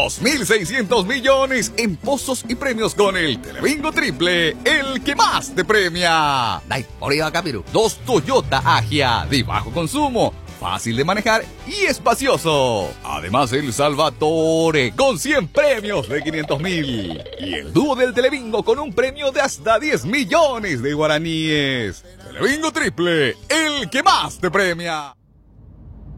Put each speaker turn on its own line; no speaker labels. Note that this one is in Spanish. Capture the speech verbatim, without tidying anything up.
dos mil seiscientos millones en pozos y premios con el Telebingo Triple, el que más te premia. Dai, por ahí va, Capiru. Dos Toyota Agia de bajo consumo, fácil de manejar y espacioso. Además, el Salvatore con cien premios de quinientos mil. Y el dúo del Telebingo con un premio de hasta diez millones de guaraníes. Telebingo Triple, el que más te premia.